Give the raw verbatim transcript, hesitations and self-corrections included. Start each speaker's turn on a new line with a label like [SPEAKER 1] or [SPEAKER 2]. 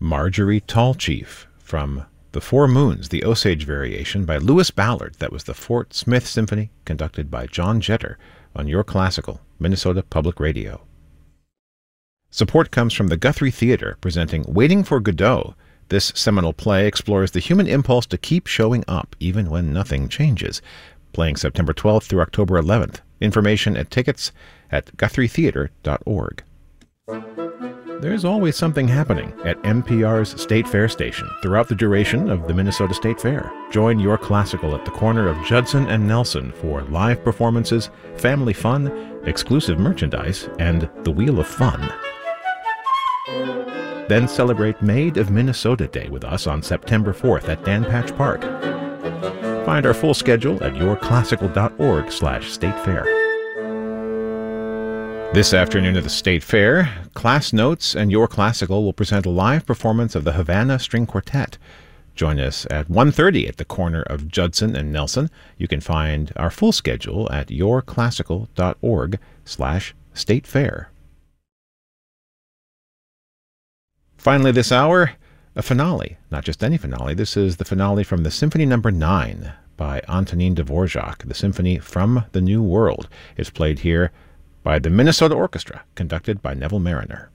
[SPEAKER 1] Marjorie Tallchief from The Four Moons, the Osage Variation by Louis Ballard. That was the Fort Smith Symphony, conducted by John Jeter on Your Classical, Minnesota Public Radio. Support comes from the Guthrie Theatre, presenting Waiting for Godot. This seminal play explores the human impulse to keep showing up, even when nothing changes. Playing September twelfth through October eleventh. Information and tickets at guthrie theatre dot org. There's always something happening at N P R's State Fair station throughout the duration of the Minnesota State Fair. Join Your Classical at the corner of Judson and Nelson for live performances, family fun, exclusive merchandise, and the Wheel of Fun. Then celebrate Maid of Minnesota Day with us on September fourth at Dan Patch Park. Find our full schedule at your classical dot org slash state fair. This afternoon at the State Fair, Class Notes and Your Classical will present a live performance of the Havana String Quartet. Join us at one thirty at the corner of Judson and Nelson. You can find our full schedule at your classical dot org slash state fair. Finally this hour, a finale. Not just any finale. This is the finale from the Symphony Number nine by Antonin Dvorak, the Symphony from the New World. It's played here by the Minnesota Orchestra, conducted by Neville Mariner.